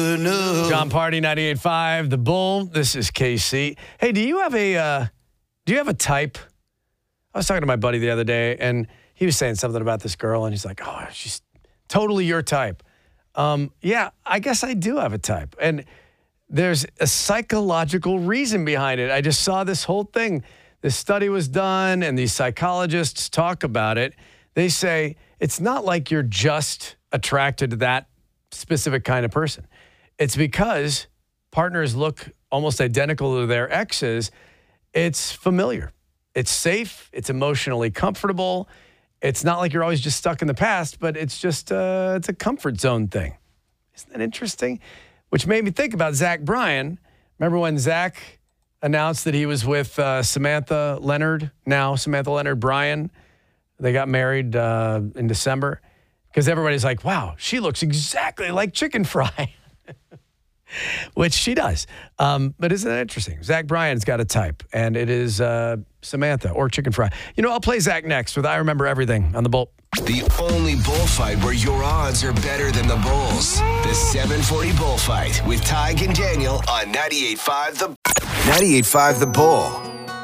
John Party, 98.5, The Bull. This is KC. Hey, do you have a type? I was talking to my buddy the other day, and he was saying something about this girl, and he's like, oh, she's totally your type. Yeah, I guess I do have a type. And there's a psychological reason behind it. I just saw this whole thing. This study was done, and these psychologists talk about it. They say it's not like you're just attracted to that specific kind of person. It's because partners look almost identical to their exes. It's familiar. It's safe. It's emotionally comfortable. It's not like you're always just stuck in the past, but it's just it's a comfort zone thing. Isn't that interesting? Which made me think about Zach Bryan. Remember when Zach announced that he was with Samantha Leonard, now Samantha Leonard Bryan? They got married in December. Because everybody's like, wow, she looks exactly like Chicken Fry. Which she does. But isn't that interesting? Zach Bryan's got a type, and it is Samantha or Chicken Fry. You know, I'll play Zach next with I Remember Everything on The Bull. The only bullfight where your odds are better than the Bulls. The 740 Bullfight with Tig and Daniel on 98.5 The Bull.